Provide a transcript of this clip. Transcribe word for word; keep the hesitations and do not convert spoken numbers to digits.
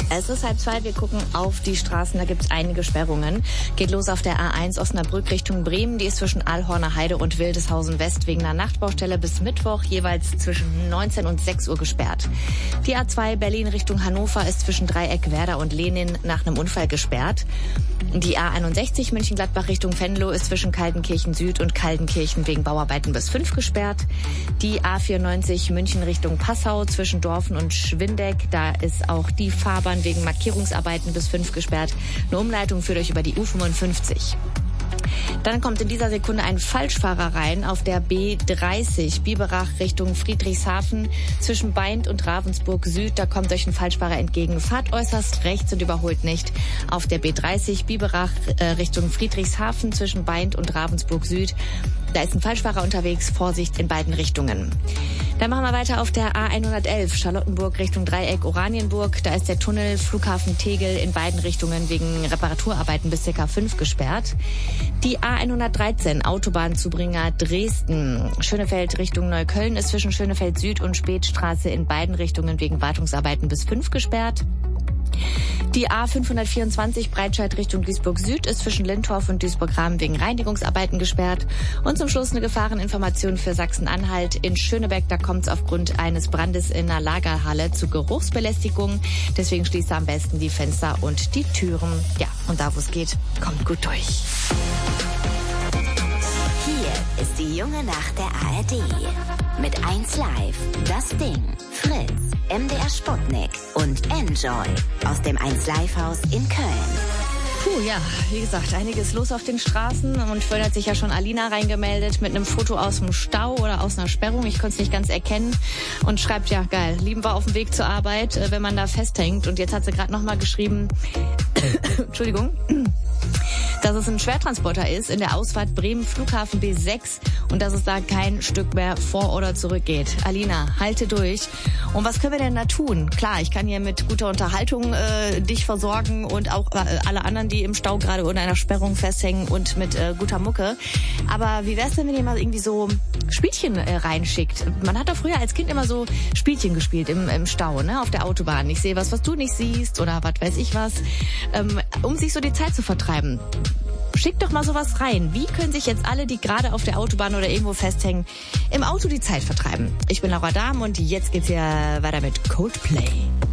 Es ist halb zwei, wir gucken auf die Straßen, da gibt es einige Sperrungen. Geht los auf der A eins Osnabrück Richtung Bremen, die ist zwischen Allhorner Heide und Wildeshausen West wegen einer Nachtbaustelle bis Mittwoch jeweils zwischen neunzehn und sechs Uhr gesperrt. Die A zwei Berlin Richtung Hannover ist zwischen Dreieck Werder und Lenin nach einem Unfall gesperrt. Die A einundsechzig München-Gladbach Richtung Venlo ist zwischen Kaltenkirchen Süd und Kaltenkirchen wegen Bauarbeiten bis fünf gesperrt. Die A vierundneunzig München Richtung Passau zwischen Dorfen und Schwindeck, da ist auch die Fahrbahn wegen Markierungsarbeiten bis fünf gesperrt. Eine Umleitung führt euch über die U fünfundfünfzig. Dann kommt in dieser Sekunde ein Falschfahrer rein auf der B dreißig Biberach Richtung Friedrichshafen zwischen Beint und Ravensburg Süd. Da kommt euch ein Falschfahrer entgegen. Fahrt äußerst rechts und überholt nicht. Auf der B dreißig Biberach äh, Richtung Friedrichshafen zwischen Beint und Ravensburg Süd. Da ist ein Falschfahrer unterwegs. Vorsicht in beiden Richtungen. Dann machen wir weiter auf der A hundertelf Charlottenburg Richtung Dreieck Oranienburg. Da ist der Tunnel Flughafen Tegel in beiden Richtungen wegen Reparaturarbeiten bis ca. fünf gesperrt. Die A hundertdreizehn Autobahnzubringer Dresden Schönefeld Richtung Neukölln ist zwischen Schönefeld Süd und Spätstraße in beiden Richtungen wegen Wartungsarbeiten bis fünf gesperrt. Die A fünfhundertvierundzwanzig Breitscheid Richtung Duisburg Süd ist zwischen Lintorf und Duisburg-Rahmen wegen Reinigungsarbeiten gesperrt. Und zum Schluss eine Gefahreninformation für Sachsen-Anhalt. In Schönebeck, da kommt es aufgrund eines Brandes in einer Lagerhalle zu Geruchsbelästigung. Deswegen schließt am besten die Fenster und die Türen. Ja, und da, wo es geht, kommt gut durch. Hier ist die junge Nacht der A R D. Mit eins Live, Das Ding, Fritz, M D R Sputnik und Enjoy aus dem eins Live Haus in Köln. Puh, ja, wie gesagt, einiges los auf den Straßen. Und vorhin hat sich ja schon Alina reingemeldet mit einem Foto aus dem Stau oder aus einer Sperrung. Ich konnte es nicht ganz erkennen. Und schreibt, ja, geil, lieben wir auf dem Weg zur Arbeit, wenn man da festhängt. Und jetzt hat sie gerade nochmal geschrieben, Entschuldigung, dass es ein Schwertransporter ist in der Ausfahrt Bremen Flughafen B sechs und dass es da kein Stück mehr vor oder zurück geht. Alina, halte durch. Und was können wir denn da tun? Klar, ich kann hier mit guter Unterhaltung äh, dich versorgen und auch äh, alle anderen, die im Stau gerade unter einer Sperrung festhängen und mit äh, guter Mucke. Aber wie wär's denn, wenn ihr mal irgendwie so Spielchen äh, reinschickt? Man hat doch früher als Kind immer so Spielchen gespielt im, im Stau, ne, auf der Autobahn. Ich sehe was, was du nicht siehst oder was weiß ich was, ähm, um sich so die Zeit zu vertreiben. Schickt doch mal sowas rein. Wie können sich jetzt alle, die gerade auf der Autobahn oder irgendwo festhängen, im Auto die Zeit vertreiben? Ich bin Laura Dahm und jetzt geht's ja weiter mit Coldplay.